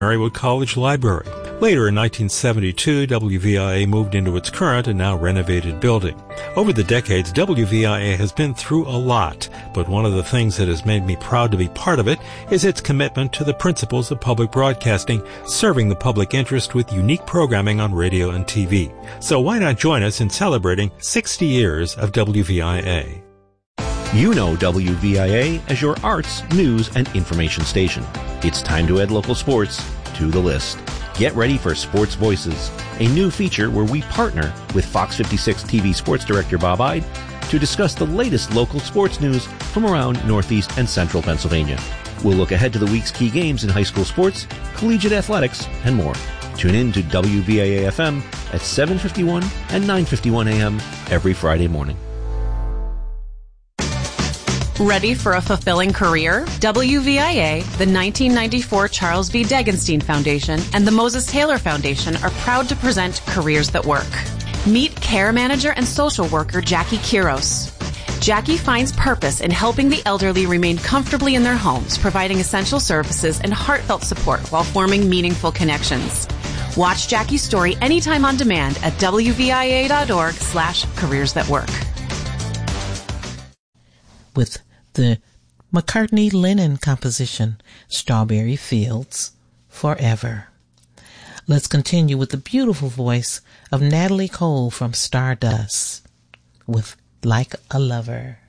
Marywood College Library. Later in 1972, WVIA moved into its current and now renovated building. Over the decades, WVIA has been through a lot, but one of the things that has made me proud to be part of it is its commitment to the principles of public broadcasting, serving the public interest with unique programming on radio and TV. So why not join us in celebrating 60 years of WVIA? You know WVIA as your arts, news, and information station. It's time to add local sports to the list. Get ready for Sports Voices, a new feature where we partner with Fox 56 TV sports director Bob Ide to discuss the latest local sports news from around Northeast and Central Pennsylvania. We'll look ahead to the week's key games in high school sports, collegiate athletics, and more. Tune in to WVIA FM at 7:51 and 9:51 a.m. every Friday morning. Ready for a fulfilling career? WVIA, the 1994 Charles V. Degenstein Foundation, and the Moses Taylor Foundation are proud to present Careers That Work. Meet care manager and social worker Jackie Quiros. Jackie finds purpose in helping the elderly remain comfortably in their homes, providing essential services and heartfelt support while forming meaningful connections. Watch Jackie's story anytime on demand at wvia.org/careersthatwork. With the McCartney-Lennon composition, Strawberry Fields Forever. Let's continue with the beautiful voice of Natalie Cole from Stardust with Like a Lover.